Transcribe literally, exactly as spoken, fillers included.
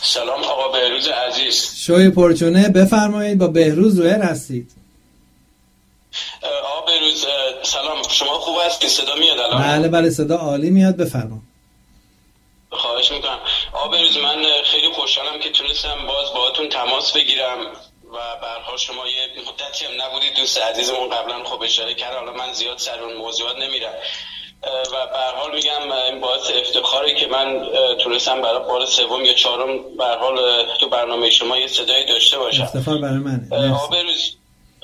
سلام آقا بهروز عزیز. شوی پرچونه، بفرمایید. با بهروز زهر هستید. آقا بهروز سلام، شما خوب هستی؟ صدا میاد الان؟ بله بله صدا عالی میاد، بفرمایید. خواهش میکنم. آقا بهروز من خیلی خوشحالم که تونستم باز باهاتون تماس بگیرم و به هر حال شما یه مدتی هم نبودید، دوست عزیزمون قبلا خب اشاره کرد، حالا من زیاد سر اون موضوعات نمیرم و به هر حال میگم این باعث افتخاری که من تونستم برای بار سوم یا چهارم به هر حال تو برنامه شما یه صدایی داشته باشم. افتخار برای منه. آقا بهروز